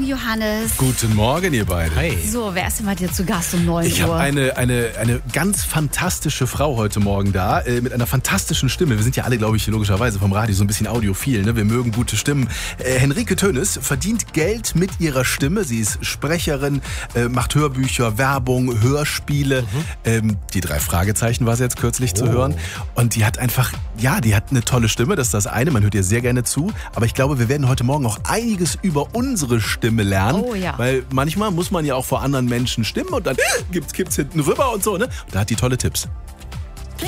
Johannes. Guten Morgen, ihr beiden. Hi. So, wer ist denn bei dir zu Gast um 9 Uhr? Ich habe eine ganz fantastische Frau heute Morgen da, mit einer fantastischen Stimme. Wir sind ja alle, glaube ich, logischerweise vom Radio so ein bisschen audiophil, ne? Wir mögen gute Stimmen. Henrike Tönnes verdient Geld mit ihrer Stimme. Sie ist Sprecherin, macht Hörbücher, Werbung, Hörspiele. Die 3 Fragezeichen war sie jetzt kürzlich zu hören. Und die hat einfach, die hat eine tolle Stimme, das ist das eine. Man hört ihr sehr gerne zu. Aber ich glaube, wir werden heute Morgen auch einiges über unsere Stimme lernen. Oh ja. Weil manchmal muss man ja auch vor anderen Menschen stimmen und dann kippt's hinten rüber und so, ne? Und da hat die tolle Tipps.